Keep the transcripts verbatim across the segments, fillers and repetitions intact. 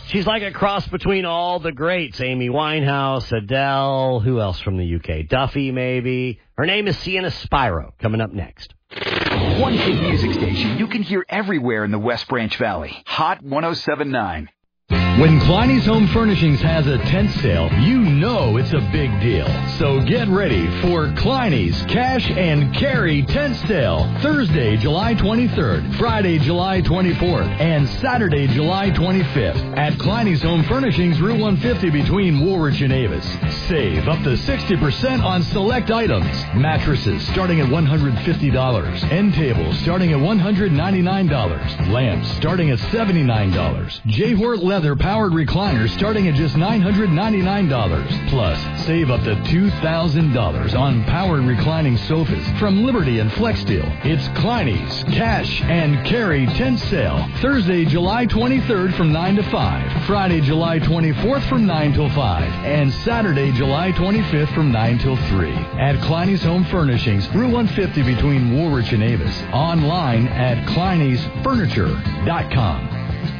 She's like a cross between all the greats. Amy Winehouse, Adele, who else from the U K? Duffy, maybe. Her name is Sienna Spiro, coming up next. One hit music station you can hear everywhere in the West Branch Valley. Hot one oh seven point nine. When Kleiny's Home Furnishings has a tent sale, you know it's a big deal. So get ready for Kleiny's Cash and Carry Tent Sale. Thursday, July twenty-third, Friday, July twenty-fourth, and Saturday, July twenty-fifth. At Kleiny's Home Furnishings, Route one fifty between Woolwich and Avis. Save up to sixty percent on select items. Mattresses starting at one hundred fifty dollars. End tables starting at one hundred ninety-nine dollars. Lamps starting at seventy-nine dollars. J-Hort Leather Powered recliners starting at just nine hundred ninety-nine dollars. Plus, save up to two thousand dollars on powered reclining sofas from Liberty and Flexsteel. It's Kleiny's Cash and Carry Tent Sale. Thursday, July twenty-third from nine to five. Friday, July twenty-fourth from nine till five. And Saturday, July twenty-fifth from nine till three. At Kleiny's Home Furnishings, Route one fifty between Woolwich and Avis. Online at Kleiny's Furniture dot com.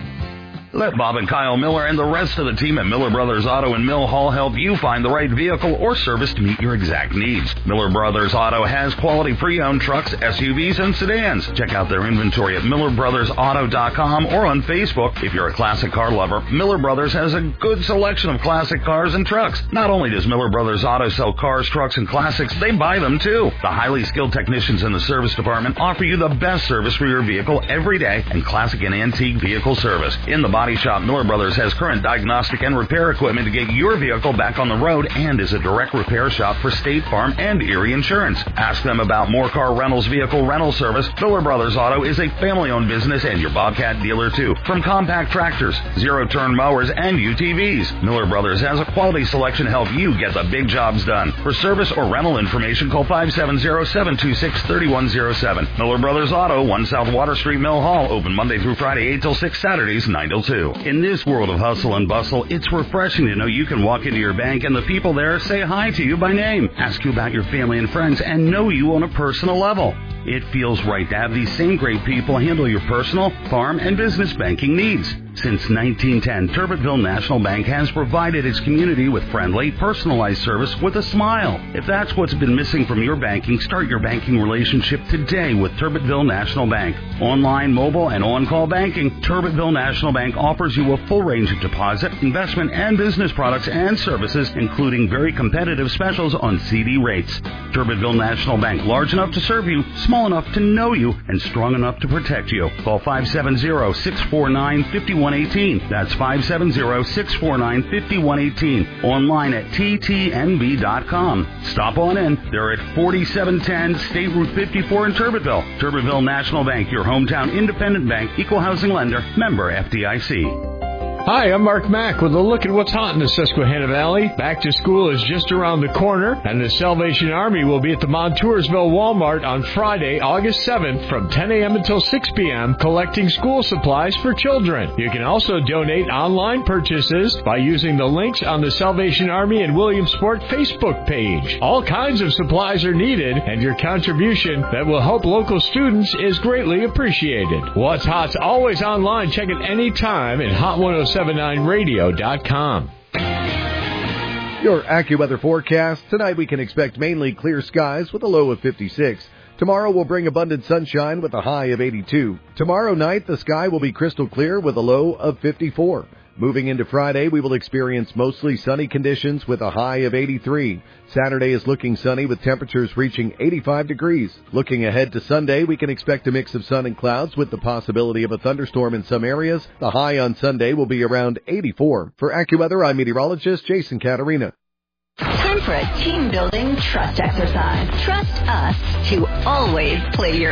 Let Bob and Kyle Miller and the rest of the team at Miller Brothers Auto in Mill Hall help you find the right vehicle or service to meet your exact needs. Miller Brothers Auto has quality pre-owned trucks, S U Vs, and sedans. Check out their inventory at Miller Brothers Auto dot com or on Facebook. If you're a classic car lover, Miller Brothers has a good selection of classic cars and trucks. Not only does Miller Brothers Auto sell cars, trucks, and classics, they buy them too. The highly skilled technicians in the service department offer you the best service for your vehicle every day and classic and antique vehicle service. In the body shop, Miller Brothers has current diagnostic and repair equipment to get your vehicle back on the road and is a direct repair shop for State Farm and Erie Insurance. Ask them about More Car Rentals vehicle rental service. Miller Brothers Auto is a family-owned business and your Bobcat dealer too. From compact tractors, zero-turn mowers, and U T Vs, Miller Brothers has a quality selection to help you get the big jobs done. For service or rental information, call five seven zero, seven two six, three one zero seven. Miller Brothers Auto, one South Water Street, Mill Hall, open Monday through Friday, eight till six, Saturdays, nine till two. In this world of hustle and bustle, it's refreshing to know you can walk into your bank and the people there say hi to you by name, ask you about your family and friends, and know you on a personal level. It feels right to have these same great people handle your personal, farm, and business banking needs. Since nineteen ten, Turbitville National Bank has provided its community with friendly, personalized service with a smile. If that's what's been missing from your banking, start your banking relationship today with Turbitville National Bank. Online, mobile, and on-call banking, Turbitville National Bank offers you a full range of deposit, investment, and business products and services, including very competitive specials on C D rates. Turbitville National Bank, large enough to serve you, small enough to know you, and strong enough to protect you. Call five seven zero, six four nine, five one one eight. That's five seven zero, six four nine, five one one eight. Online at T T N B dot com. Stop on in. They're at forty-seven ten State Route fifty-four in Turbitville. Turbitville National Bank, your hometown independent bank, equal housing lender, member F D I C. Hi, I'm Mark Mack with a look at what's hot in the Susquehanna Valley. Back to school is just around the corner, and the Salvation Army will be at the Montoursville Walmart on Friday, August seventh from ten a.m. until six p.m. collecting school supplies for children. You can also donate online purchases by using the links on the Salvation Army and Williamsport Facebook page. All kinds of supplies are needed, and your contribution that will help local students is greatly appreciated. What's Hot's always online. Check it anytime at hot one oh seven nine radio dot com. Your AccuWeather forecast. Tonight we can expect mainly clear skies with a low of fifty-six. Tomorrow will bring abundant sunshine with a high of eighty-two. Tomorrow night the sky will be crystal clear with a low of fifty-four. Moving into Friday, we will experience mostly sunny conditions with a high of eighty-three. Saturday is looking sunny with temperatures reaching eighty-five degrees. Looking ahead to Sunday, we can expect a mix of sun and clouds with the possibility of a thunderstorm in some areas. The high on Sunday will be around eighty-four. For AccuWeather, I'm meteorologist Jason Caterina. Time for a team-building trust exercise. Trust us to always play your